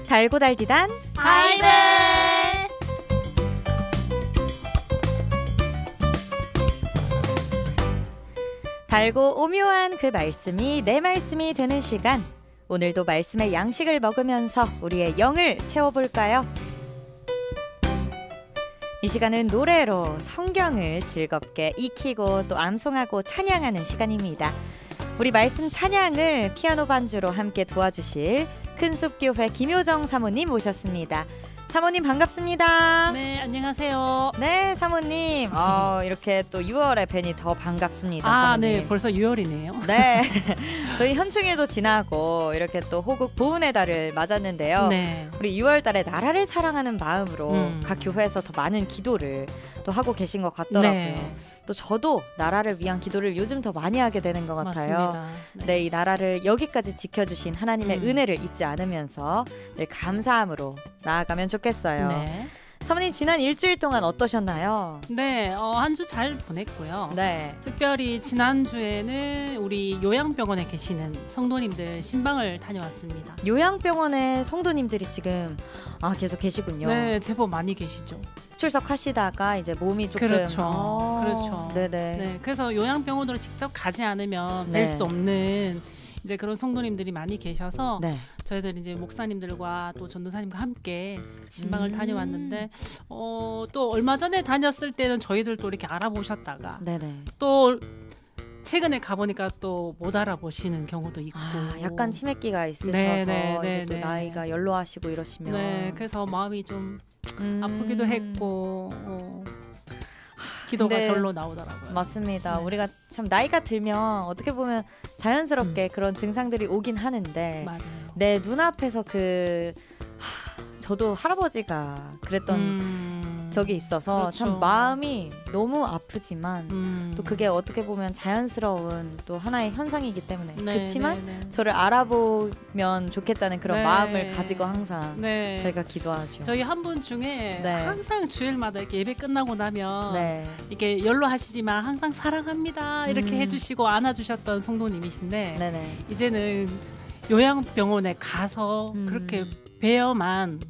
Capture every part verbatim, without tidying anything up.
달고 달디단 바이블. 달고 오묘한 그 말씀이 내 말씀이 되는 시간. 오늘도 말씀의 양식을 먹으면서 우리의 영을 채워볼까요? 이 시간은 노래로 성경을 즐겁게 익히고 또 암송하고 찬양하는 시간입니다. 우리 말씀 찬양을 피아노 반주로 함께 도와주실 큰숲교회 김효정 사모님 모셨습니다. 사모님 반갑습니다. 네, 안녕하세요. 네, 사모님. 어, 이렇게 또 유월에 뵈니 더 반갑습니다. 아, 사모님. 네, 벌써 유월이네요. 네, 저희 현충일도 지나고 이렇게 또 호국 보훈의 달을 맞았는데요. 네. 우리 유월 달에 나라를 사랑하는 마음으로 음. 각 교회에서 더 많은 기도를 또 하고 계신 것 같더라고요. 네. 또 저도 나라를 위한 기도를 요즘 더 많이 하게 되는 것 같아요. 맞습니다. 네. 네, 이 나라를 여기까지 지켜주신 하나님의 음. 은혜를 잊지 않으면서 늘 감사함으로 나아가면 좋겠어요. 네. 사모님 지난 일주일 동안 어떠셨나요? 네, 어, 한 주 잘 보냈고요. 네. 특별히 지난주에는 우리 요양병원에 계시는 성도님들 신방을 다녀왔습니다. 요양병원에 성도님들이 지금 아, 계속 계시군요. 네, 제법 많이 계시죠. 출석하시다가 이제 몸이 조금 그렇죠. 어, 그렇죠. 네네. 네, 그래서 요양병원으로 직접 가지 않으면 네. 뵐 수 없는 이제 그런 성도님들이 많이 계셔서 네. 저희들 이제 목사님들과 또 전도사님과 함께 신방을 음. 다녀왔는데 어, 또 얼마 전에 다녔을 때는 저희들 또 이렇게 알아보셨다가 네네. 또 최근에 가보니까 또 못 알아보시는 경우도 있고 아, 약간 치매기가 있으셔서 네, 네, 이제 네, 또 네. 나이가 연로하시고 이러시면 네, 그래서 마음이 좀 음. 아프기도 했고 어, 기도가 근데 절로 나오더라고요. 맞습니다. 네. 우리가 참 나이가 들면 어떻게 보면 자연스럽게 음. 그런 증상들이 오긴 하는데 맞아요. 내 눈앞에서 그 하, 저도 할아버지가 그랬던 음, 적이 있어서 그렇죠. 참 마음이 너무 아프지만 음. 또 그게 어떻게 보면 자연스러운 또 하나의 현상이기 때문에 네, 그렇지만 네, 네. 저를 알아보면 좋겠다는 그런 네. 마음을 가지고 항상 네. 저희가 기도하죠. 저희 한 분 중에 네. 항상 주일마다 이렇게 예배 끝나고 나면 네. 이렇게 연로하시지만 항상 사랑합니다 이렇게 음. 해주시고 안아주셨던 성도님이신데 네네. 이제는 요양병원에 가서 음. 그렇게 뵈어만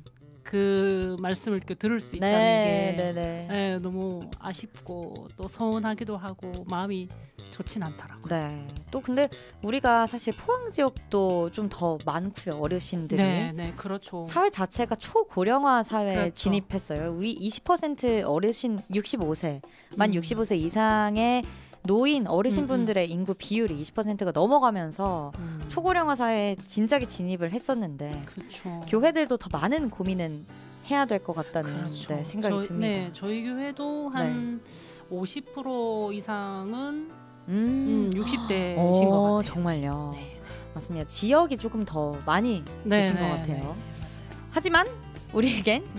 그 말씀을 이렇게 들을 수 있다는 네, 게 네네. 네, 너무 아쉽고 또 서운하기도 하고 마음이 좋진 않더라고요. 네. 또 근데 우리가 사실 포항 지역도 좀 더 많고요. 어르신들이. 네, 네, 그렇죠. 사회 자체가 초고령화 사회에 그렇죠. 진입했어요. 우리 이십 퍼센트 어르신 육십오 세, 만 음. 육십오 세 이상의 노인 어르신분들의 음, 인구 비율이 이십 퍼센트가 넘어가면서 음. 초고령화 사회에 진작에 진입을 했었는데 그렇죠. 교회들도 더 많은 고민은 해야 될 것 같다는 그렇죠. 네, 생각이 저, 듭니다. 네, 저희 교회도 한 오십 퍼센트 이상은 음, 음, 육십 대신 오, 것 같아요. 정말요. 네, 맞습니다. 지역이 조금 더 많이 네, 계신 네, 것 같아요. 네, 네, 맞아요. 하지만 우리에겐